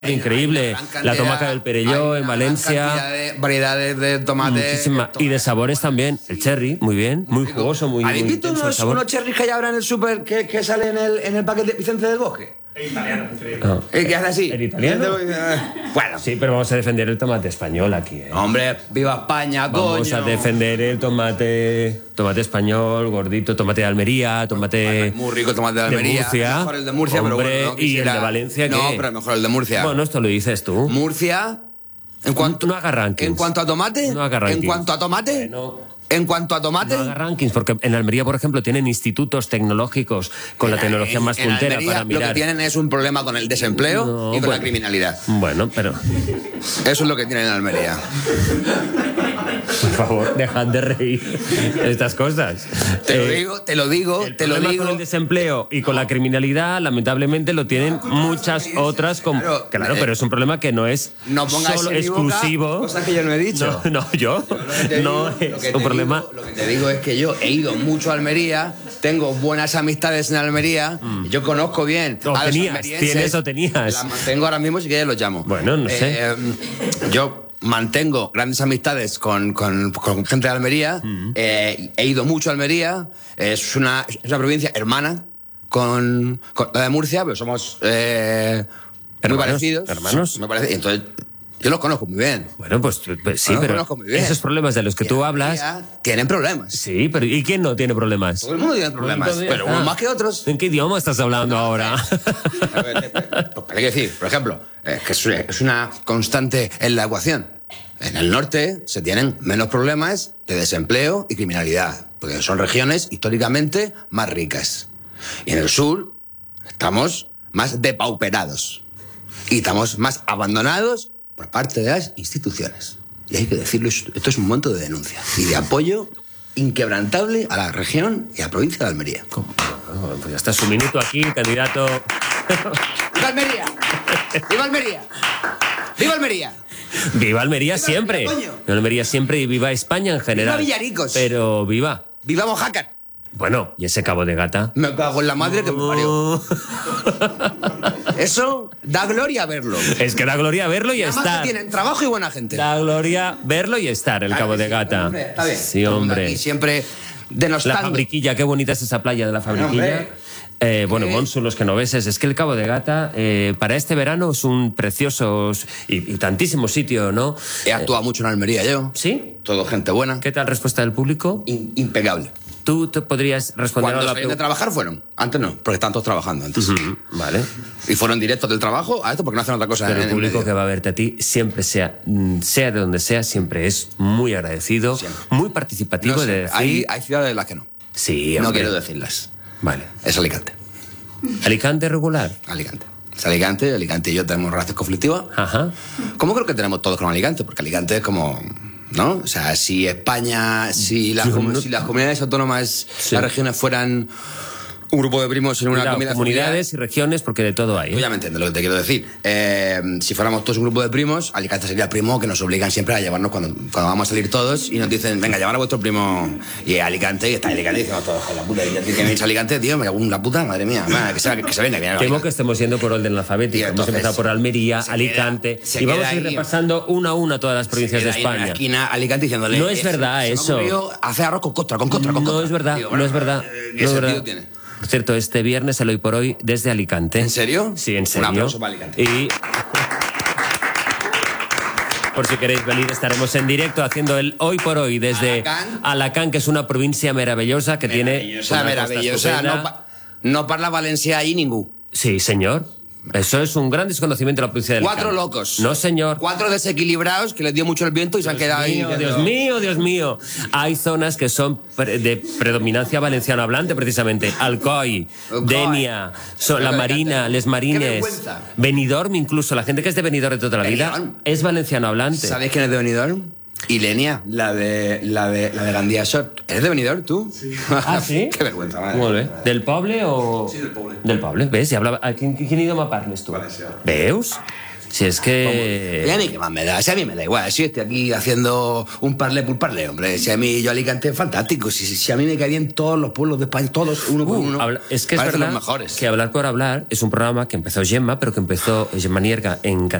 Increíble, la tomaca del Perelló en Valencia. Variedades de tomate. Muchísima. Y de sabores también. El cherry, muy bien, muy jugoso, muy ¿Habéis visto intenso el sabor. unos cherries que hay ahora en el súper que sale en el paquete Vicente del Bosque? El italiano, increíble. Ah. ¿Qué hace así? ¿El italiano? Bueno. Sí, pero vamos a defender el tomate español aquí, ¿eh? Hombre, viva España, Vamos coño. a defender el tomate español, gordito, tomate de Almería, tomate Muy rico el tomate de Almería. Murcia. Mejor el de Murcia, Hombre, pero bueno, no y el quisiera- de Valencia, ¿qué? No, pero mejor el de Murcia. Bueno, esto lo dices tú. Murcia, en cuanto, No haga rankings. en cuanto a tomate, No haga rankings. en cuanto a tomate, Bueno. en cuanto a tomate, No haga rankings, porque en Almería, por ejemplo, tienen institutos tecnológicos con la tecnología más en puntera Almería para lo que mirar. tienen es un problema con el desempleo No, y con bueno. la criminalidad. Bueno, pero Eso es lo que tienen en Almería. por favor, dejad de reír estas cosas. Te lo digo, te lo digo, El te lo problema digo. con el desempleo y con la criminalidad, lamentablemente, lo tienen muchas otras. Claro, pero es un problema que no es No pongas solo en mi boca exclusivo. cosas que yo no he dicho. No, yo. No es un problema. Lo que te digo es que yo he ido mucho a Almería, tengo buenas amistades en Almería, yo conozco bien O a los tenías, almerienses. ¿tienes o tenías? Las mantengo ahora mismo, si quieres los llamo. Bueno, no sé. Yo mantengo grandes amistades con gente de Almería, he ido mucho a Almería, es una provincia hermana con la de Murcia, pero somos muy Hermanos, parecidos. hermanos. Me parece, entonces, yo los conozco muy bien. Bueno, pues sí, No, pero conozco muy bien. esos problemas de los que Y tú en hablas. Almería tienen problemas. Sí, pero ¿y quién no tiene problemas? Todo el mundo tiene problemas, Todo el pero mundo- unos más que otros. ¿En qué idioma estás hablando ahora? A ver, pues, hay que decir, por ejemplo, que es una constante en la ecuación. En el norte se tienen menos problemas de desempleo y criminalidad, porque son regiones históricamente más ricas. Y en el sur estamos más depauperados y estamos más abandonados por parte de las instituciones. Y hay que decirlo, esto es un momento de denuncia y de apoyo inquebrantable a la región y a la provincia de Almería. Bueno, pues ya está su minuto aquí, candidato. ¡Viva Almería! ¡Viva Almería! ¡Viva Almería! Viva Almería siempre. coño! Viva Almería siempre y viva España en general. Viva Villaricos! Pero viva. ¡Viva Mojácar! Bueno, ¿y ese Cabo de Gata? Me cago en la madre que me parió. Eso da gloria verlo. Es que da gloria verlo y Además estar. que tienen trabajo y buena gente. Da gloria verlo y estar, el Claro Cabo que de sí, Gata. hombre, está bien. Sí, Todo el mundo hombre. aquí siempre La denostando. Fabriquilla, qué bonita es esa playa de la Fabriquilla. Bueno, Monsu, los genoveses, es que el Cabo de Gata para este verano es un precioso y tantísimo sitio, ¿no? He actuado mucho en Almería yo. ¿Sí? Todo gente buena. ¿Qué tal respuesta del público? Impecable. ¿Tú te podrías responder Cuando a la salían de pregunta? trabajar fueron. Antes no, porque están todos trabajando antes. Vale. Y fueron directos del trabajo a esto porque no hacen otra cosa. Pero en el el público medio. que va a verte a ti, siempre sea de donde sea, siempre es muy agradecido, Siempre. muy participativo No sé, de decir... hay ciudades en las que no. Sí, No hombre. quiero decirlas. Vale. Es Alicante. Alicante regular. Alicante. Es Alicante, Alicante y yo tenemos relación conflictiva. Ajá. ¿Cómo creo que tenemos todos con Alicante? Porque Alicante es como... ¿No? O sea, si España, si las comunidades autónomas, las regiones fueran un grupo de primos en una Cuidado, comida comunidades y regiones, porque de todo hay. familiar, ¿eh? ya me entiendes lo que te quiero decir. Si fuéramos todos un grupo de primos, Alicante sería el primo que nos obligan siempre a llevarnos cuando vamos a salir todos y nos dicen, venga, llevar a vuestro primo y a Alicante, y está en Alicante y decimos todos, la puta, y ya tiene que irse a Alicante, tío, me cago en la puta, madre mía, que se venga, que viene a Temo Alicante. que estemos yendo por orden alfabético. Y Hemos entonces, empezado por Almería, se Alicante, queda- y vamos se a ir queda ahí. repasando una a una todas las provincias de Se queda ahí en la España. esquina Alicante diciéndole, No es verdad se me eso. ocurrió hacer arroz con costra. No es verdad, Digo, no es verdad. ¿Qué no es sentido verdad. tiene? Por cierto, este viernes el Hoy por Hoy desde Alicante. ¿En serio? Sí, en Un serio. aplauso para Alicante. Y por si queréis venir, estaremos en directo haciendo el Hoy por Hoy desde Alacant, que es una provincia maravillosa que tiene una costa Maravillosa. estupenda. No parla valencià ahí ningú. Sí, señor. Eso es un gran desconocimiento de la provincia de Alicante. 4 locos. No, señor. 4 desequilibrados que les dio mucho el viento y se han quedado ahí. Dios mío, Dios mío. Hay zonas que son de predominancia valenciano hablante, precisamente. Alcoi, Alcoi. Denia, la Marina, Les Marines, Qué vergüenza. Benidorm, incluso la gente que es de Benidorm de toda la vida Benidorm. es valenciano hablante. ¿Sabéis quién es de Benidorm? Ilenia, la de Gandía Short. ¿Eres de Benidorm tú? Sí. Ah, ¿sí? Qué vergüenza, madre. Molt bé. Del poble o...? Sí, del poble. Del poble. Ves? I hablava... Quin idioma parles tu? Valencià. Veus? Si es que... Y a mí qué más me da, si a mí me da igual, si estoy aquí haciendo un parlé por parlé, hombre, si a mí yo Alicante es fantástico, si a mí me caen bien todos los pueblos de España, todos, uno por uno, es que es verdad los mejores. que Hablar por Hablar es un programa que empezó Gemma, pero que empezó Gemma Nierga en